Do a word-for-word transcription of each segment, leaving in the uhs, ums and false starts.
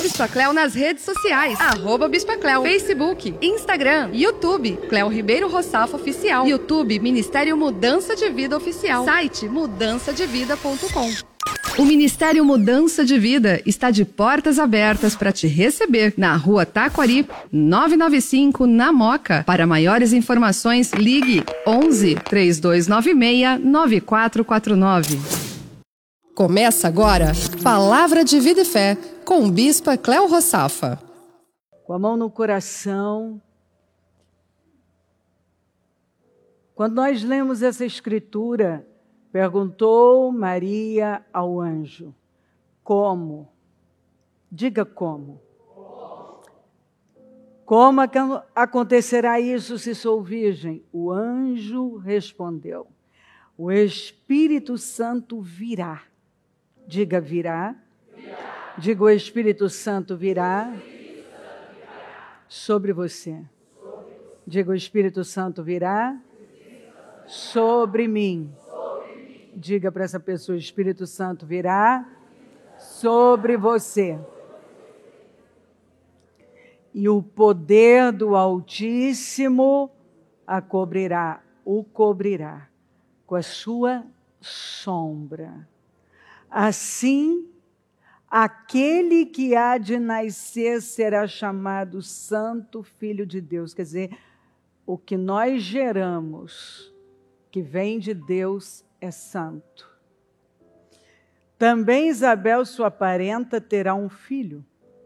Bispa Cléo nas redes sociais. Arroba Bispa Cléo. Facebook, Instagram, YouTube, Cléo Ribeiro Roçafo Oficial. YouTube, Ministério Mudança de Vida Oficial. Site mudança de vida ponto com. O Ministério Mudança de Vida está de portas abertas para te receber na Rua Taquari, novecentos e noventa e cinco, na Moca. Para maiores informações, ligue onze, três dois nove seis, nove quatro quatro nove. Começa agora Palavra de Vida e Fé com Bispa Cléo Roçafo. Com a mão no coração, quando nós lemos essa escritura, perguntou Maria ao anjo: como? Diga como. Como acontecerá isso se sou virgem? O anjo respondeu: o Espírito Santo virá. Diga virá. virá. Diga o Espírito Santo virá, o Espírito Santo virá. Sobre você. Sobre você. Diga o Espírito Santo virá, Espírito Santo sobre mim. Diga para essa pessoa: o Espírito Santo virá sobre você. E o poder do Altíssimo a cobrirá, o cobrirá com a sua sombra. Assim, aquele que há de nascer será chamado Santo Filho de Deus. Quer dizer, o que nós geramos, que vem de Deus, é santo. Também Isabel, sua parenta, terá um filho.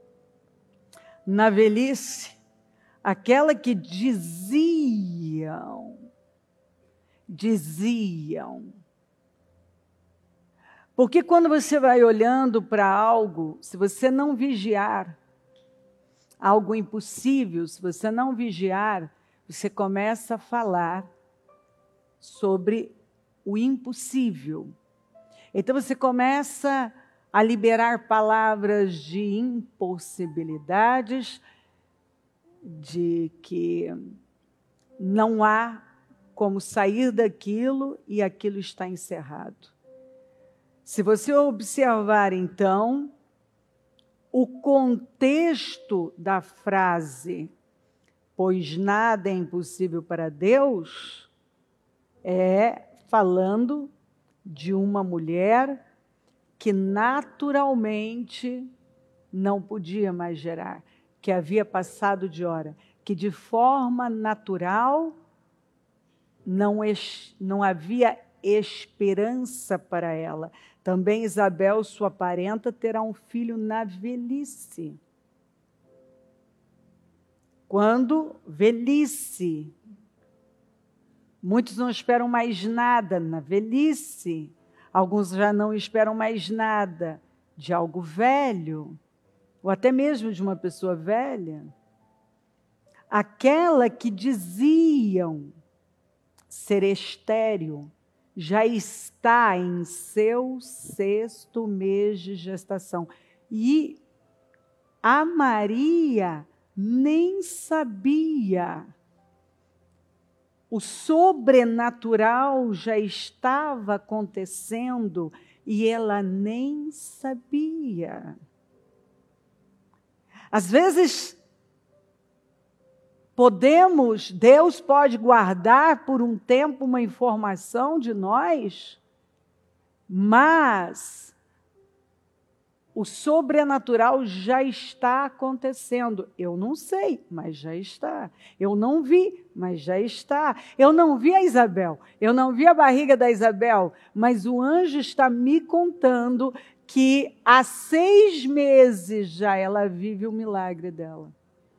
Na velhice, aquela que diziam, diziam. Porque quando você vai olhando para algo, se você não vigiar, algo impossível, se você não vigiar, você começa a falar sobre o impossível. Então você começa a liberar palavras de impossibilidades, de que não há como sair daquilo e aquilo está encerrado. Se você observar, então, o contexto da frase, pois nada é impossível para Deus, é falando de uma mulher que naturalmente não podia mais gerar, que havia passado de hora, que de forma natural não, não havia esperança para ela. Também Isabel, sua parenta, terá um filho na velhice. Quando velhice, muitos não esperam mais nada na velhice. Alguns já não esperam mais nada de algo velho, ou até mesmo de uma pessoa velha. Aquela que diziam ser estéril já está em seu sexto mês de gestação. E a Maria nem sabia. O sobrenatural já estava acontecendo e ela nem sabia. Às vezes, podemos, Deus pode guardar por um tempo uma informação de nós, mas o sobrenatural já está acontecendo. Eu não sei, mas já está. Eu não vi, mas já está. Eu não vi a Isabel, eu não vi a barriga da Isabel, mas o anjo está me contando que há seis meses já ela vive o milagre dela.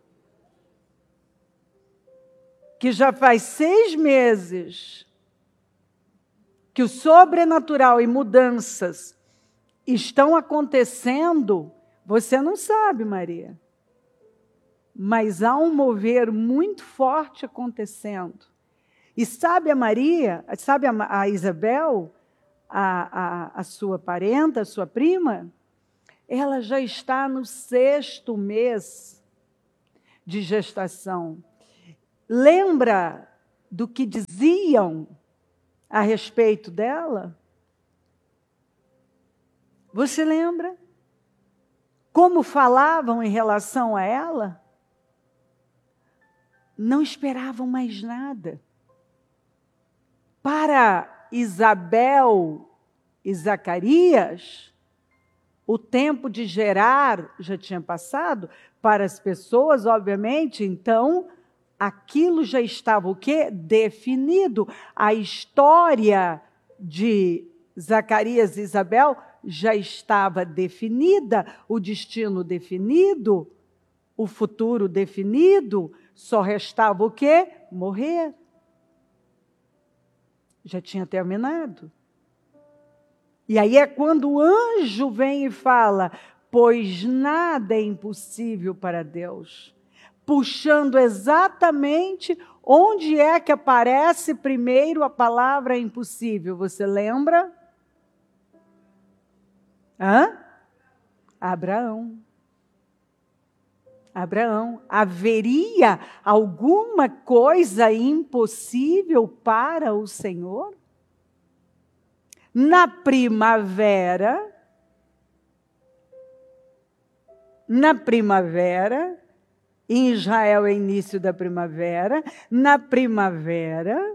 Que já faz seis meses que o sobrenatural e mudanças estão acontecendo, você não sabe, Maria. Mas há um mover muito forte acontecendo. E sabe a Maria, sabe a, a Isabel, a, a, a sua parenta, a sua prima? Ela já está no sexto mês de gestação. Lembra do que diziam a respeito dela? Você lembra? como falavam em relação a ela, não esperavam mais nada. Para Isabel e Zacarias, o tempo de gerar já tinha passado. Para as pessoas, obviamente, então, aquilo já estava o quê? Definido. A história de Zacarias e Isabel já estava definida, o destino definido, o futuro definido, só restava o quê? Morrer. Já tinha terminado. E aí é quando o anjo vem e fala, pois nada é impossível para Deus. Puxando exatamente onde é que aparece primeiro a palavra impossível. Você lembra? Hã? Abraão. Abraão. Haveria alguma coisa impossível para o Senhor? Na primavera, na primavera, em Israel é início da primavera, na primavera,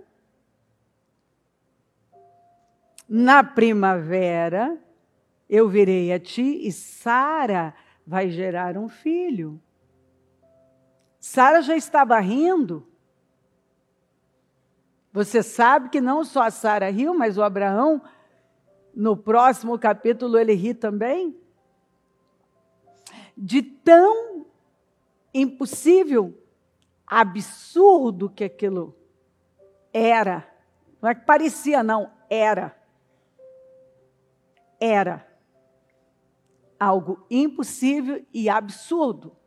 na primavera, eu virei a ti e Sara vai gerar um filho. Sara já estava rindo. Você sabe que não só a Sara riu, mas o Abraão, no próximo capítulo, ele ri também. De tão impossível, absurdo que aquilo era. Não é que parecia, não, era. Era algo impossível e absurdo.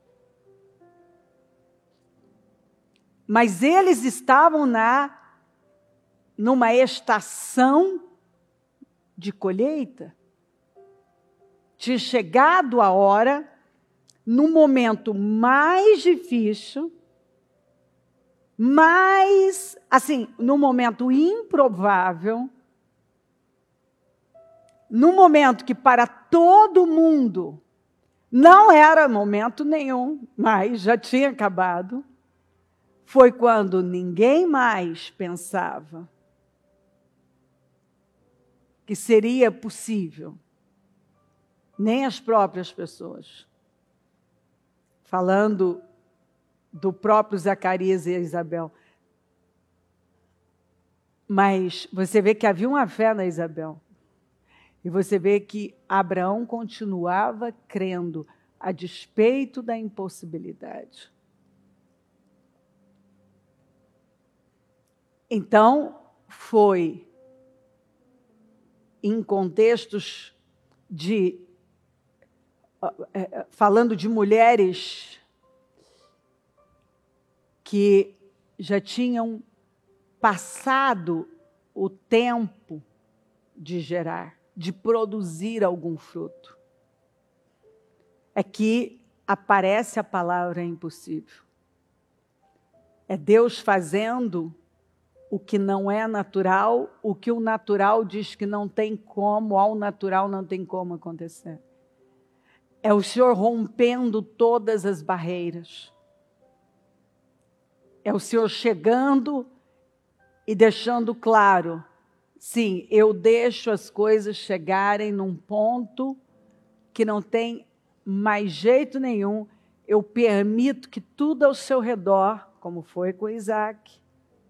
Mas eles estavam na numa estação de colheita. Tinha chegado a hora, no momento mais difícil, mais, assim, no momento improvável, no momento que para todo mundo não era momento nenhum, mas já tinha acabado, foi quando ninguém mais pensava que seria possível, nem as próprias pessoas. Falando do próprio Zacarias e Isabel. Mas você vê que havia uma fé na Isabel. E você vê que Abraão continuava crendo, a despeito da impossibilidade. Então, foi em contextos de, falando de mulheres que já tinham passado o tempo de gerar, de produzir algum fruto. É que aparece a palavra impossível. É Deus fazendo o que não é natural, o que o natural diz que não tem como, ao natural não tem como acontecer. É o Senhor rompendo todas as barreiras. É o Senhor chegando e deixando claro, sim, eu deixo as coisas chegarem num ponto que não tem mais jeito nenhum, eu permito que tudo ao seu redor, como foi com Isaac,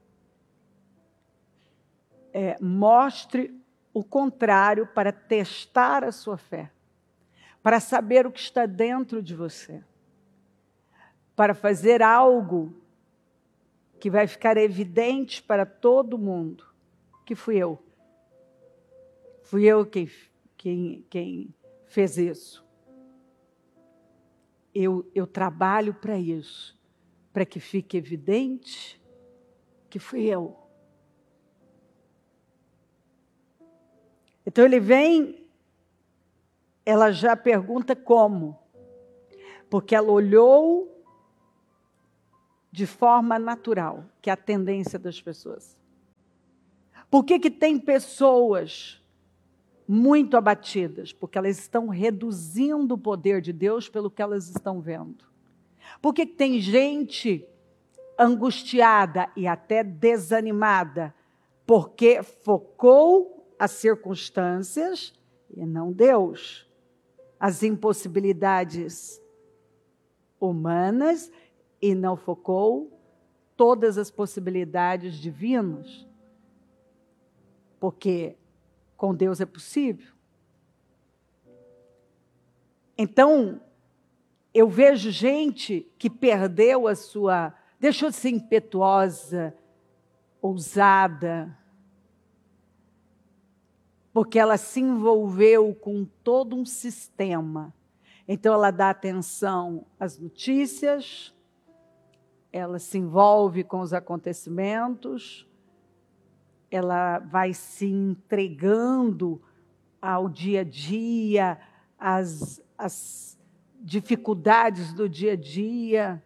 É, mostre o contrário para testar a sua fé, para saber o que está dentro de você, para fazer algo que vai ficar evidente para todo mundo, que fui eu. Fui eu quem, quem, quem fez isso. Eu, eu trabalho para isso, para que fique evidente que fui eu. Então ele vem, ela já pergunta como, porque ela olhou de forma natural, que é a tendência das pessoas. Por que que tem pessoas muito abatidas, porque elas estão reduzindo o poder de Deus pelo que elas estão vendo. Por que tem gente angustiada e até desanimada? Porque focou as circunstâncias e não Deus, as impossibilidades humanas, e não focou todas as possibilidades divinas. Porque com Deus é possível. Então, eu vejo gente que perdeu a sua, deixou de ser impetuosa, ousada, porque ela se envolveu com todo um sistema. Então, ela dá atenção às notícias, ela se envolve com os acontecimentos, ela vai se entregando ao dia a dia, às, às dificuldades do dia a dia,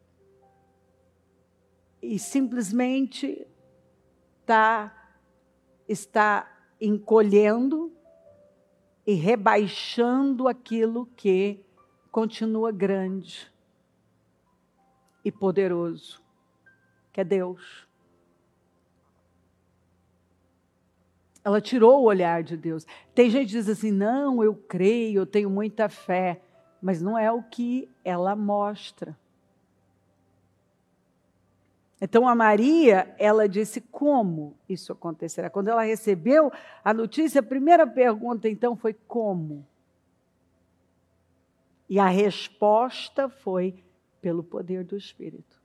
e simplesmente tá, está encolhendo e rebaixando aquilo que continua grande e poderoso, que é Deus. Ela tirou o olhar de Deus. Tem gente que diz assim, não, eu creio, eu tenho muita fé, mas não é o que ela mostra. Então, a Maria, ela disse como isso acontecerá. Quando ela recebeu a notícia, a primeira pergunta, então, foi como? E a resposta foi pelo poder do Espírito.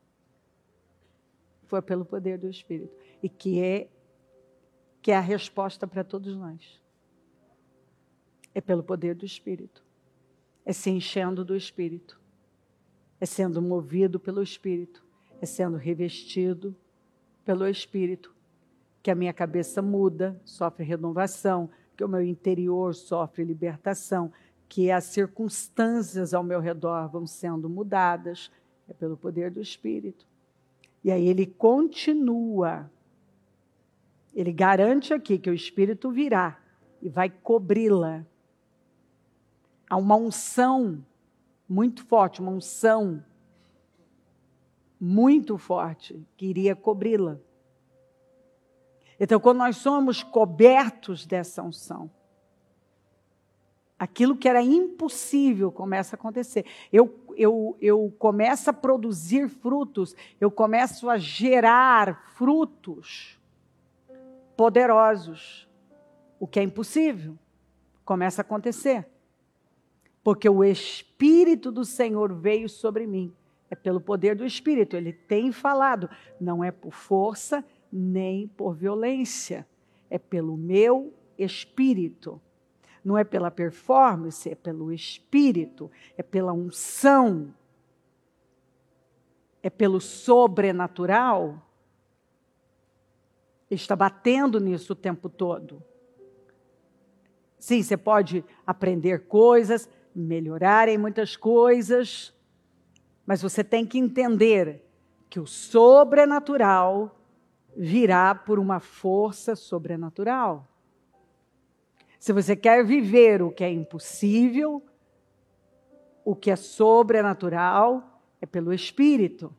Foi pelo poder do Espírito. E que é, que é a resposta para todos nós. É pelo poder do Espírito. É se enchendo do Espírito. É sendo movido pelo Espírito. É sendo revestido pelo Espírito, que a minha cabeça muda, sofre renovação, que o meu interior sofre libertação, que as circunstâncias ao meu redor vão sendo mudadas, é pelo poder do Espírito. E aí ele continua, ele garante aqui que o Espírito virá e vai cobri-la. Há uma unção muito forte, uma unção muito forte, que iria cobri-la. Então, quando nós somos cobertos dessa unção, aquilo que era impossível começa a acontecer. Eu, eu, eu começo a produzir frutos, eu começo a gerar frutos poderosos. O que é impossível começa a acontecer. Porque o Espírito do Senhor veio sobre mim. É pelo poder do Espírito. Ele tem falado. Não é por força, nem por violência. É pelo meu Espírito. Não é pela performance, é pelo Espírito. É pela unção. É pelo sobrenatural. Ele está batendo nisso o tempo todo. Sim, você pode aprender coisas, melhorar em muitas coisas, mas você tem que entender que o sobrenatural virá por uma força sobrenatural. Se você quer viver o que é impossível, o que é sobrenatural, é pelo Espírito.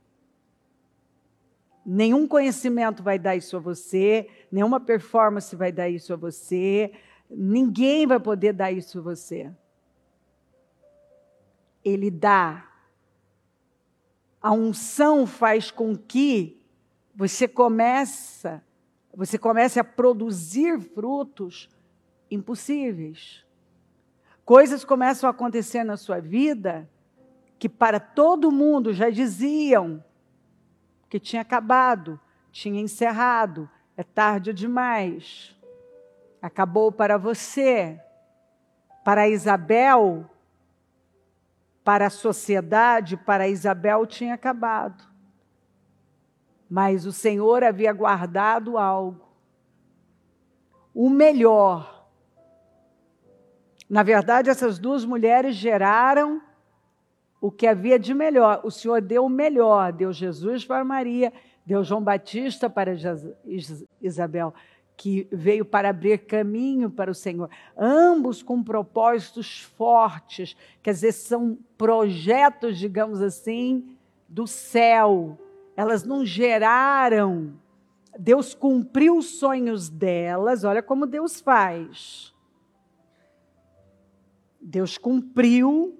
Nenhum conhecimento vai dar isso a você, nenhuma performance vai dar isso a você, ninguém vai poder dar isso a você. Ele dá. A unção faz com que você comece, você comece a produzir frutos impossíveis. Coisas começam a acontecer na sua vida que para todo mundo já diziam que tinha acabado, tinha encerrado, é tarde demais. Acabou para você. Para Isabel, para a sociedade, para Isabel tinha acabado. Mas o Senhor havia guardado algo. O melhor. Na verdade, essas duas mulheres geraram o que havia de melhor. O Senhor deu o melhor. Deu Jesus para Maria, deu João Batista para Isabel. que veio para abrir caminho para o Senhor. Ambos com propósitos fortes, quer dizer, são projetos, digamos assim, do céu. Elas não geraram. Deus cumpriu os sonhos delas. Olha como Deus faz. Deus cumpriu,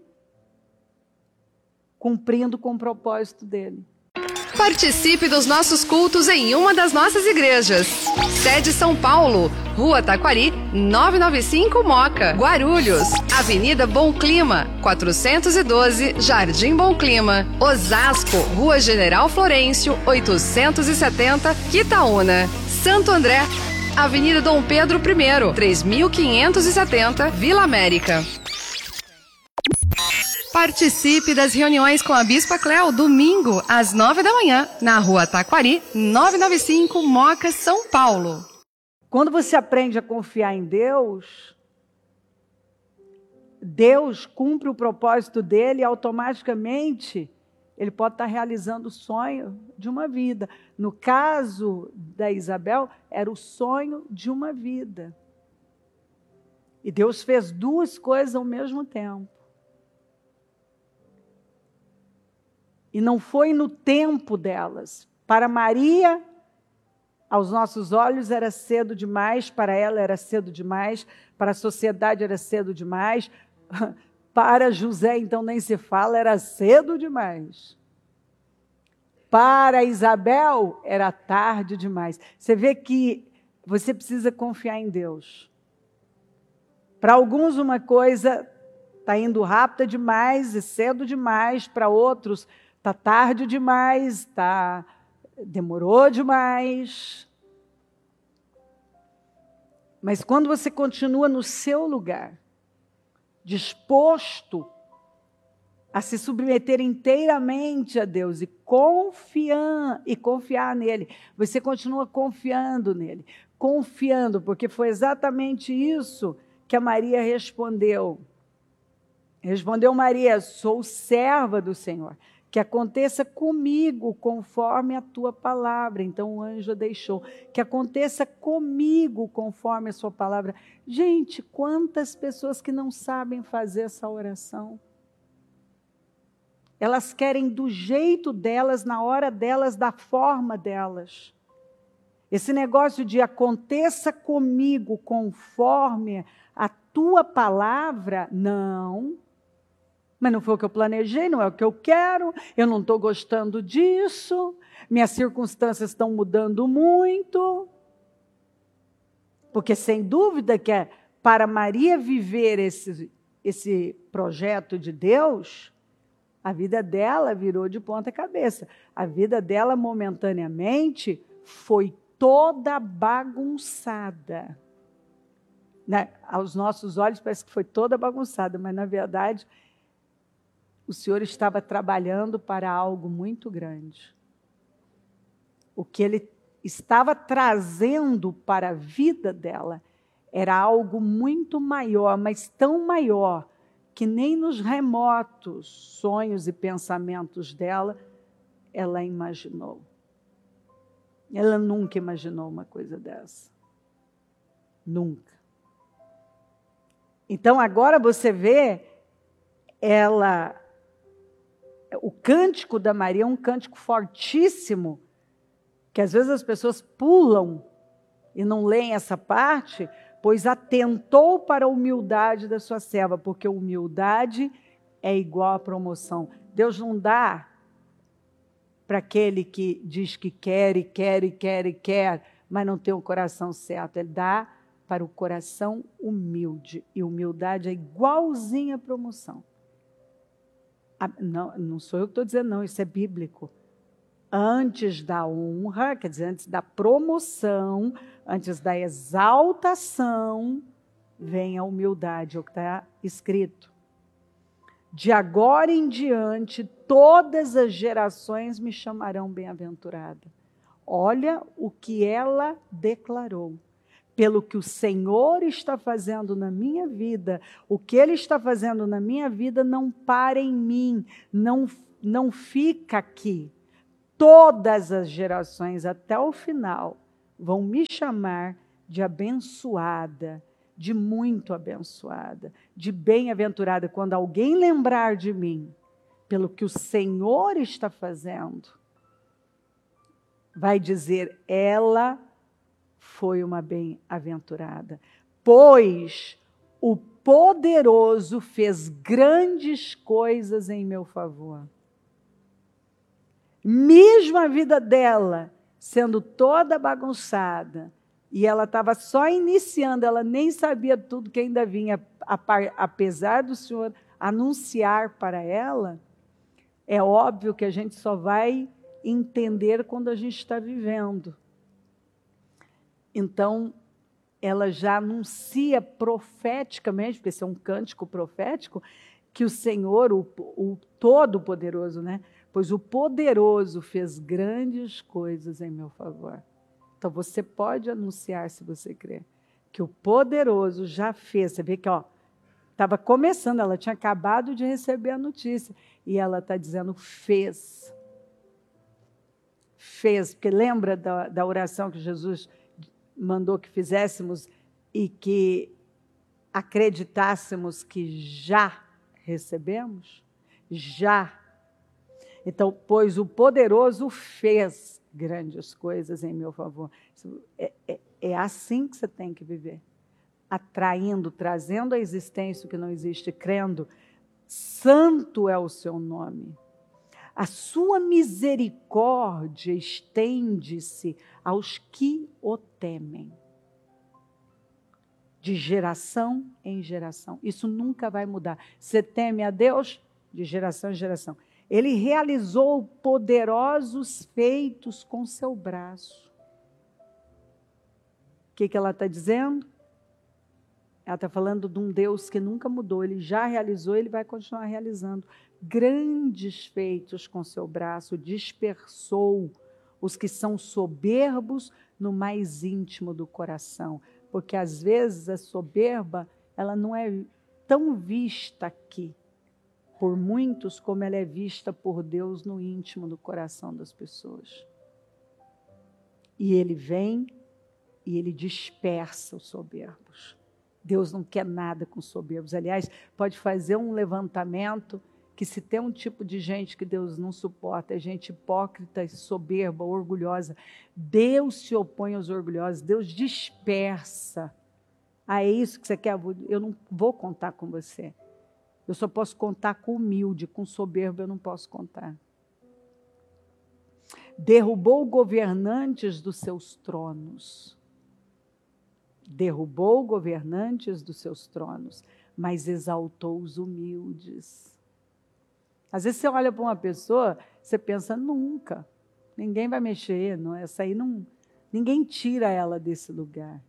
cumprindo com o propósito dele. Participe dos nossos cultos em uma das nossas igrejas. Sede São Paulo, Rua Taquari, novecentos e noventa e cinco Moca, Guarulhos. Avenida Bom Clima, quatrocentos e doze, Jardim Bom Clima. Osasco, Rua General Florencio, oitocentos e setenta, Quitaúna. Santo André, Avenida Dom Pedro I, três mil quinhentos e setenta, Vila América. Participe das reuniões com a Bispa Cléo, domingo, às nove da manhã, na Rua Taquari, novecentos e noventa e cinco, Moca, São Paulo. Quando você aprende a confiar em Deus, Deus cumpre o propósito dele e automaticamente ele pode estar realizando o sonho de uma vida. No caso da Isabel, era o sonho de uma vida. E Deus fez duas coisas ao mesmo tempo. E não foi no tempo delas. Para Maria, aos nossos olhos era cedo demais, para ela era cedo demais, para a sociedade era cedo demais, para José, então nem se fala, era cedo demais. Para Isabel, era tarde demais. Você vê que você precisa confiar em Deus. Para alguns uma coisa está indo rápida demais e cedo demais, para outros está tarde demais, tá, demorou demais. Mas quando você continua no seu lugar, disposto a se submeter inteiramente a Deus e confiar, e confiar nele, você continua confiando nele, confiando, porque foi exatamente isso que a Maria respondeu. Respondeu Maria: sou serva do Senhor. Que aconteça comigo conforme a tua palavra. Então o anjo deixou. Que aconteça comigo conforme a sua palavra. Gente, quantas pessoas que não sabem fazer essa oração. Elas querem do jeito delas, na hora delas, da forma delas. Esse negócio de aconteça comigo conforme a tua palavra, não. Mas não foi o que eu planejei, não é o que eu quero, eu não estou gostando disso, minhas circunstâncias estão mudando muito. Porque, sem dúvida, que é para Maria viver esse, esse projeto de Deus, a vida dela virou de ponta cabeça. A vida dela, momentaneamente, foi toda bagunçada. Né? Aos nossos olhos, parece que foi toda bagunçada, mas, na verdade, o Senhor estava trabalhando para algo muito grande. O que Ele estava trazendo para a vida dela era algo muito maior, mas tão maior, que nem nos remotos sonhos e pensamentos dela, ela imaginou. Ela nunca imaginou uma coisa dessa. Nunca. Então, agora você vê, ela... O cântico da Maria é um cântico fortíssimo, que às vezes as pessoas pulam e não leem essa parte, pois atentou para a humildade da sua serva, porque humildade é igual a promoção. Deus não dá para aquele que diz que quer e quer e quer e quer, mas não tem o coração certo. Ele dá para o coração humilde, e humildade é igualzinha a promoção. Não, não sou eu que estou dizendo, não, isso é bíblico. Antes da honra, quer dizer, antes da promoção, antes da exaltação, vem a humildade, é o que está escrito. De agora em diante, todas as gerações me chamarão bem-aventurada. Olha o que ela declarou. Pelo que o Senhor está fazendo na minha vida, o que Ele está fazendo na minha vida não para em mim, não, não fica aqui. Todas as gerações até o final vão me chamar de abençoada, de muito abençoada, de bem-aventurada. Quando alguém lembrar de mim, pelo que o Senhor está fazendo, vai dizer, ela foi uma bem-aventurada, pois o poderoso fez grandes coisas em meu favor. Mesmo a vida dela sendo toda bagunçada, e ela estava só iniciando, ela nem sabia tudo que ainda vinha, apesar do Senhor anunciar para ela, é óbvio que a gente só vai entender quando a gente está vivendo. Então, ela já anuncia profeticamente, porque esse é um cântico profético, que o Senhor, o, o Todo-Poderoso, né? Pois o Poderoso fez grandes coisas em meu favor. Então, você pode anunciar, se você crer, que o Poderoso já fez. Você vê que, ó, estava começando, ela tinha acabado de receber a notícia, e ela está dizendo, fez. Fez, porque lembra da, da oração que Jesus mandou que fizéssemos e que acreditássemos que já recebemos? Já. Então, pois o poderoso fez grandes coisas em meu favor. É, é, é assim que você tem que viver. Atraindo, trazendo à existência o que não existe, crendo, santo é o seu nome. A sua misericórdia estende-se aos que o temem. De geração em geração. Isso nunca vai mudar. Você teme a Deus? De geração em geração. Ele realizou poderosos feitos com seu braço. O que, que ela está dizendo? Ela está falando de um Deus que nunca mudou. Ele já realizou, ele vai continuar realizando. Grandes feitos com seu braço, dispersou os que são soberbos no mais íntimo do coração. Porque às vezes a soberba, ela não é tão vista aqui por muitos como ela é vista por Deus no íntimo do coração das pessoas. E ele vem e ele dispersa os soberbos. Deus não quer nada com soberbos. Aliás, pode fazer um levantamento que se tem um tipo de gente que Deus não suporta, é gente hipócrita, soberba, orgulhosa. Deus se opõe aos orgulhosos, Deus dispersa. Ah, é isso que você quer? Eu não vou contar com você. Eu só posso contar com humilde, com soberbo eu não posso contar. Derrubou governantes dos seus tronos. Derrubou governantes dos seus tronos, mas exaltou os humildes. Às vezes você olha para uma pessoa, você pensa, nunca, ninguém vai mexer, não, essa aí não, ninguém tira ela desse lugar.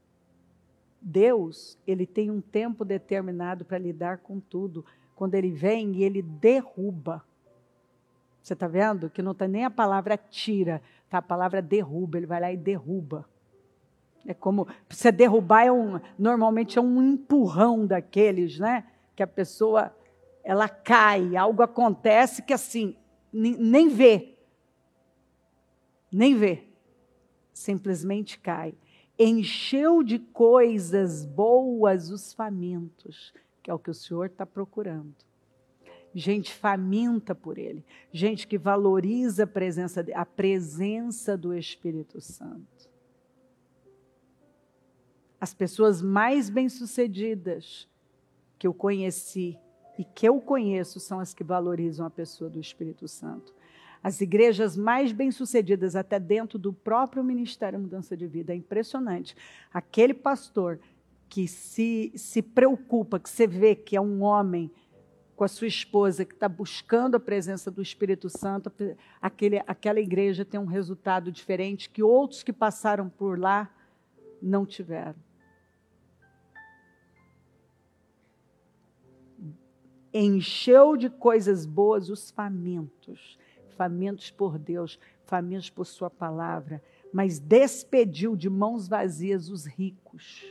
Deus, ele tem um tempo determinado para lidar com tudo. Quando ele vem e ele derruba. Você está vendo? Que não está nem a palavra tira, tá? A palavra derruba, ele vai lá e derruba. É como, você derrubar, é um, normalmente é um empurrão daqueles, né? Que a pessoa, ela cai, algo acontece que assim, nem, nem vê. Nem vê. Simplesmente cai. Encheu de coisas boas os famintos, que é o que o Senhor está procurando. Gente faminta por Ele, gente que valoriza a presença, a presença do Espírito Santo. As pessoas mais bem-sucedidas que eu conheci e que eu conheço são as que valorizam a pessoa do Espírito Santo. As igrejas mais bem-sucedidas, até dentro do próprio Ministério Mudança de Vida, é impressionante. Aquele pastor que se, se preocupa, que você vê que é um homem com a sua esposa, que está buscando a presença do Espírito Santo, aquele, aquela igreja tem um resultado diferente que outros que passaram por lá não tiveram. Encheu de coisas boas os famintos. Famintos por Deus, famintos por sua palavra, mas despediu de mãos vazias os ricos.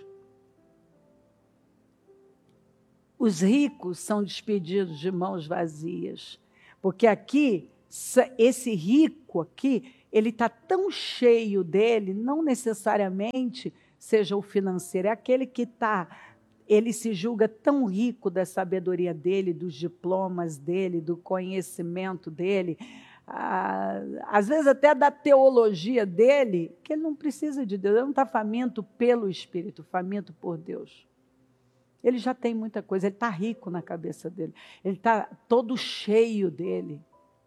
Os ricos são despedidos de mãos vazias, porque aqui, esse rico aqui, ele está tão cheio dele, não necessariamente seja o financeiro. É aquele que está, ele se julga tão rico da sabedoria dele, dos diplomas dele, do conhecimento dele, ah, às vezes até da teologia dele, que ele não precisa de Deus, ele não está faminto pelo Espírito, faminto por Deus. Ele já tem muita coisa, ele está rico na cabeça dele, ele está todo cheio dele.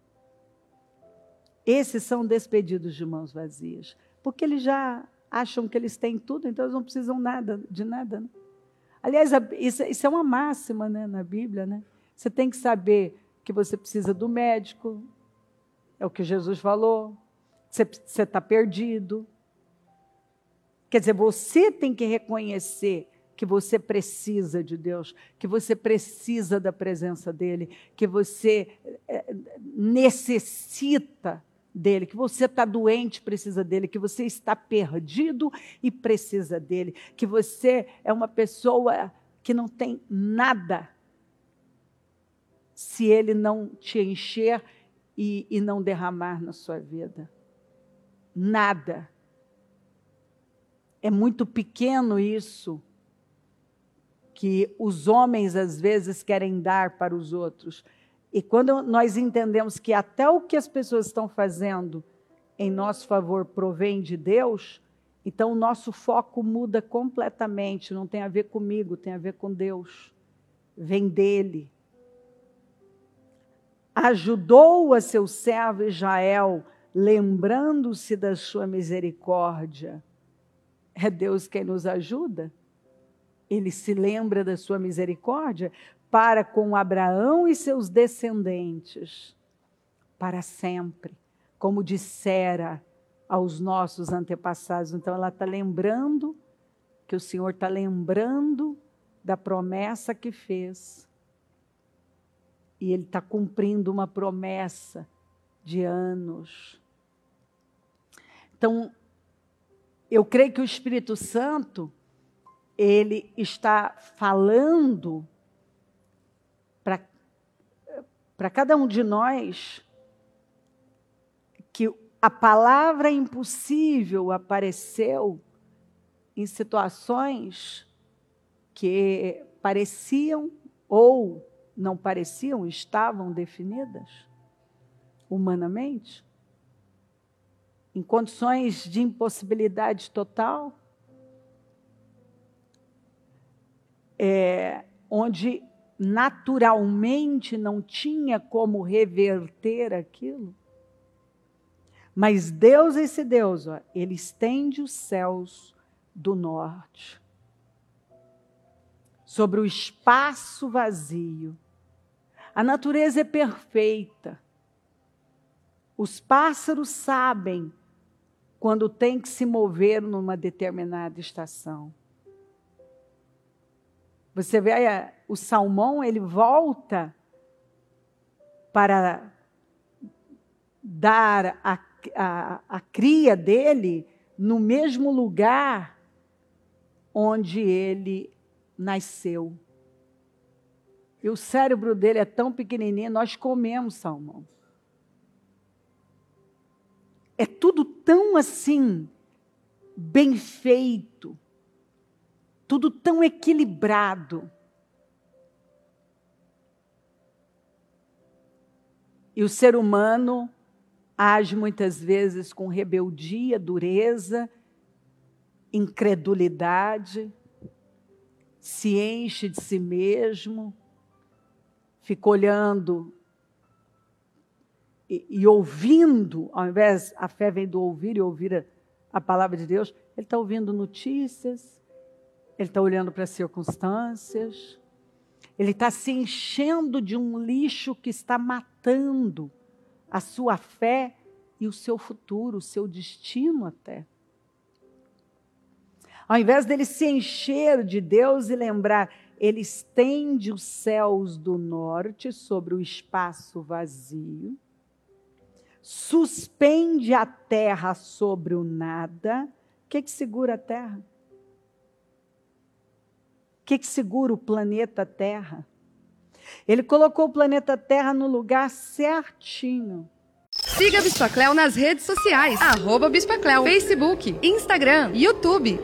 Esses são despedidos de mãos vazias, porque eles já acham que eles têm tudo, então eles não precisam nada, de nada. Né? Aliás, isso, isso é uma máxima, né, na Bíblia. Né? Você tem que saber que você precisa do médico, é o que Jesus falou, você está perdido. Quer dizer, você tem que reconhecer que você precisa de Deus, que você precisa da presença dEle, que você necessita dEle, que você está doente, precisa dEle, que você está perdido e precisa dEle, que você é uma pessoa que não tem nada se Ele não te encher e, e não derramar na sua vida. Nada. É muito pequeno isso que os homens, às vezes, querem dar para os outros. E quando nós entendemos que até o que as pessoas estão fazendo em nosso favor provém de Deus, então o nosso foco muda completamente. Não tem a ver comigo, tem a ver com Deus. Vem dEle. Ajudou a seu servo Israel, lembrando-se da sua misericórdia. É Deus quem nos ajuda. Ele se lembra da sua misericórdia para com Abraão e seus descendentes, para sempre, como dissera aos nossos antepassados. Então, ela está lembrando, que o Senhor está lembrando da promessa que fez. E Ele está cumprindo uma promessa de anos. Então, eu creio que o Espírito Santo, Ele está falando para cada um de nós que a palavra impossível apareceu em situações que pareciam ou não pareciam, estavam definidas humanamente, em condições de impossibilidade total, É, onde naturalmente não tinha como reverter aquilo. Mas Deus, esse Deus, ó, Ele estende os céus do norte sobre o espaço vazio. A natureza é perfeita. Os pássaros sabem quando tem que se mover numa determinada estação. Você vê aí, o salmão, ele volta para dar a, a, a cria dele no mesmo lugar onde ele nasceu. E o cérebro dele é tão pequenininho, nós comemos salmão. É tudo tão assim, bem feito. Tudo tão equilibrado. E o ser humano age muitas vezes com rebeldia, dureza, incredulidade, se enche de si mesmo, fica olhando e, e ouvindo, ao invés, a fé vem do ouvir e ouvir a, a palavra de Deus, ele está ouvindo notícias, ele está olhando para as circunstâncias, ele está se enchendo de um lixo que está matando a sua fé e o seu futuro, o seu destino até. Ao invés dele se encher de Deus e lembrar, ele estende os céus do norte sobre o espaço vazio, suspende a terra sobre o nada. O que, que segura a terra? O que, que segura o planeta Terra? Ele colocou o planeta Terra no lugar certinho. Siga a Bispa Cleo nas redes sociais, arroba Bispa Cleo, Facebook, Instagram, YouTube.